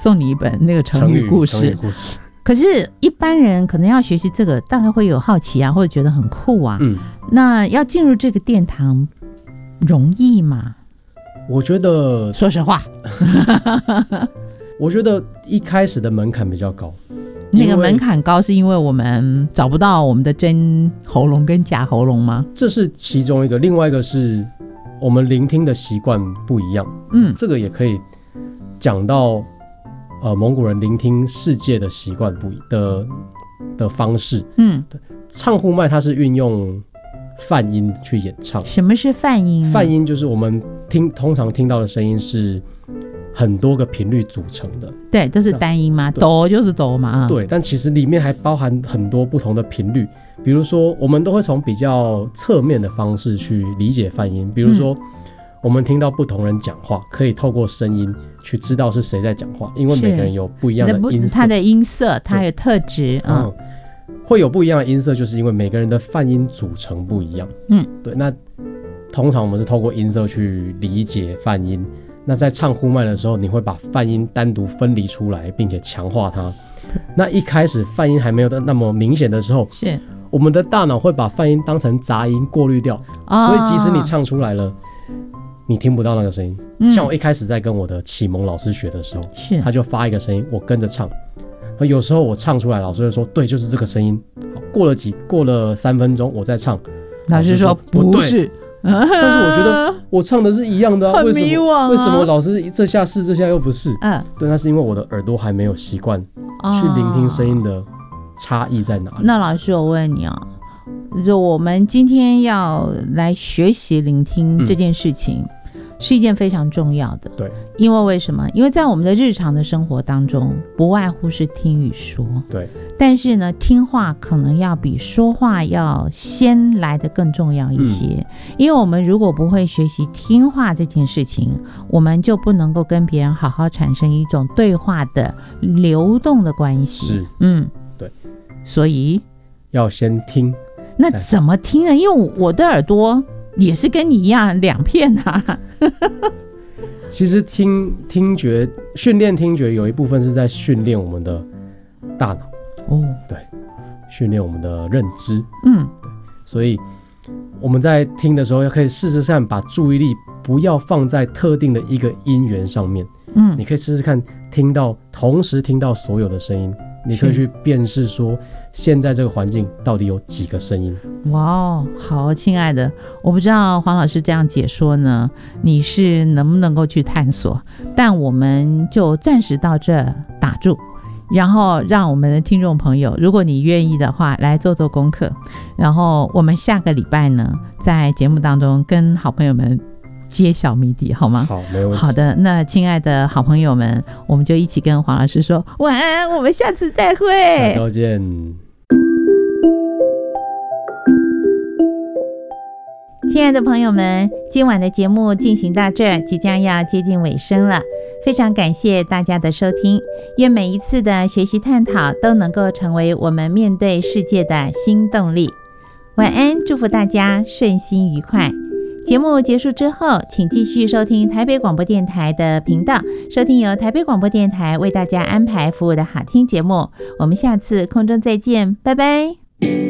送你一本那个成语故事。可是一般人可能要学习这个，大概会有好奇啊，或者觉得很酷啊。那要进入这个殿堂容易吗？我觉得，说实话， 我觉得一开始的门槛比较高。 那个门槛高是因为我们找不到我们的真喉咙跟假喉咙吗？ 这是其中一个，另外一个是我们聆听的习惯不一样。这个也可以讲到蒙古人聆听世界的习惯不一的方式。唱呼麦它是运用泛音去演唱。 什么是泛音？ 泛音就是我们通常听到的声音是很多个频率组成的。 对，都是单音嘛，哆就是哆嘛。 对，但其实里面还包含很多不同的频率。比如说我们都会从比较侧面的方式去理解泛音。比如说我们听到不同人讲话，可以透过声音去知道是谁在讲话，因为每个人有不一样的音色， 它的音色，它有特质。 会有不一样的音色，就是因为每个人的泛音组成不一样。对。那通常我们是透过音色去理解泛音。那在唱呼麦的时候，你会把泛音单独分离出来，并且强化它。那一开始泛音还没有那么明显的时候， 是我们的大脑会把泛音当成杂音过滤掉。所以即使你唱出来了，你听不到那个声音。像我一开始在跟我的启蒙老师学的时候，他就发一个声音，我跟着唱。有时候我唱出来，老师就说对，就是这个声音。过了3分钟，我再唱， 老师说不是。 但是我觉得我唱的是一样的。 很迷惘啊， 为什么老师这下是这下又不是？对，那是因为我的耳朵还没有习惯去聆听声音的差异在哪里。 那老师，我问你啊，就我们今天要来学习聆听这件事情，是一件非常重要的。 对， 因为什么？因为在我们的日常的生活当中，不外乎是听与说。 对。 但是呢，听话可能要比说话要先来得更重要一些。因为我们如果不会学习听话这件事情，我们就不能够跟别人好好产生一种对话的流动的关系。 是。对。 所以要先听。 那怎么听呢？因为我的耳朵也是跟你一样两片啊。 其实听觉训练听觉有一部分是在训练我们的大脑。对，训练我们的认知。对，所以我们在听的时候，可以试试看把注意力不要放在特定的一个音源上面。你可以试试看同时听到所有的声音，你可以去辨识说现在这个环境到底有几个声音。 哇，好，亲爱的，我不知道黄老师这样解说呢，你是能不能够去探索？但我们就暂时到这打住。然后让我们的听众朋友，如果你愿意的话，来做做功课。然后我们下个礼拜呢，在节目当中跟好朋友们揭晓谜底，好吗？ 好，没问题。 好的，那亲爱的好朋友们，我们就一起跟黄老师说晚安，我们下次再会， 下周见。 亲爱的朋友们，今晚的节目进行到这儿，即将要接近尾声了。非常感谢大家的收听，愿每一次的学习探讨都能够成为我们面对世界的新动力。晚安，祝福大家顺心愉快。节目结束之后，请继续收听台北广播电台的频道，收听由台北广播电台为大家安排服务的好听节目。我们下次空中再见，拜拜。